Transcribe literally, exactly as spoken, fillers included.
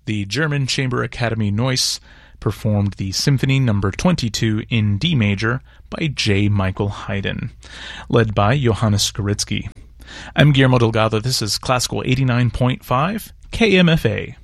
the German Chamber Academy Neuss performed the Symphony Number twenty-two in D major by J. Michael Haydn, led by Johannes Skoritsky. I'm Guillermo Delgado. This is Classical eighty-nine point five K M F A.